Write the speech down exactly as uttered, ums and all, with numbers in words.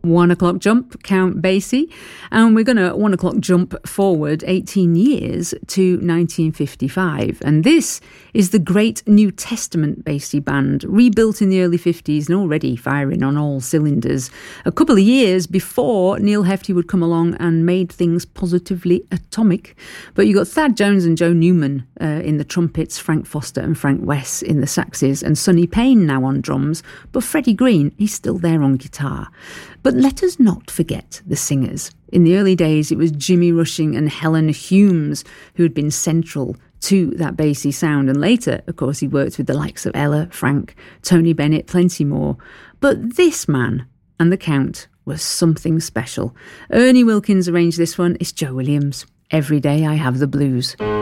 One o'clock jump, Count Basie, and we're going to one o'clock jump forward eighteen years to nineteen fifty-five. And this is the Great New Testament Basie Band, rebuilt in the early fifties and already firing on all cylinders. A couple of years before Neil Hefti would come along and made things positively atomic. But you got Thad Jones and Joe Newman uh, in the trumpets, Frank Foster and Frank West in the saxes, and Sonny Payne now on drums. But Freddie Green, he's still there on guitar. But let us not forget the singers. In the early days, it was Jimmy Rushing and Helen Humes who had been central to that Basie sound. And later, of course, he worked with the likes of Ella, Frank, Tony Bennett, plenty more. But this man and the Count was something special. Ernie Wilkins arranged this one. It's Joe Williams. Every Day I Have the Blues.